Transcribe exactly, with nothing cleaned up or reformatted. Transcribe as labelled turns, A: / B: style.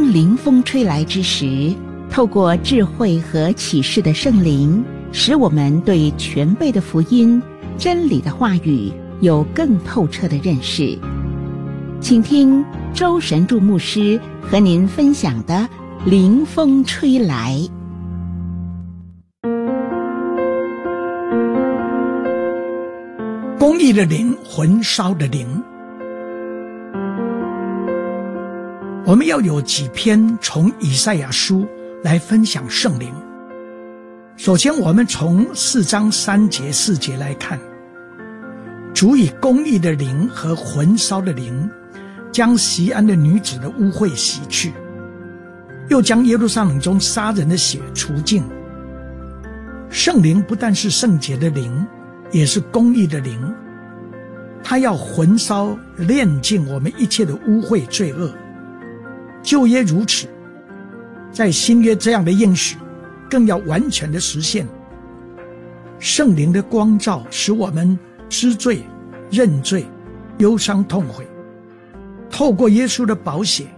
A: 当灵风吹来之时，透过智慧和启示的圣灵，使我们对全备的福音、真理的话语有更透彻的认识。请听周神助牧师和您分享的灵风吹来。
B: 公义的灵，焚烧的灵。我们要有几篇从以赛亚书来分享圣灵。首先我们从四章三节四节来看，主以公义的灵和焚烧的灵，将锡安的女子的污秽洗去，又将耶路撒冷中杀人的血除尽。圣灵不但是圣洁的灵，也是公义的灵，他要焚烧炼净我们一切的污秽罪恶。旧约如此，在新约这样的应许更要完全的实现。圣灵的光照使我们知罪、认罪、忧伤痛悔，透过耶稣的宝血